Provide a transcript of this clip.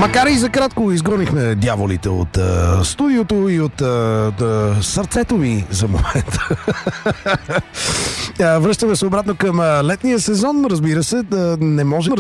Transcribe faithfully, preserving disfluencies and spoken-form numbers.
Макар и за кратко изгонихме дяволите от а, студиото и от а, да, сърцето ми за момента. Връщаме се обратно към а, летния сезон, разбира се, да не може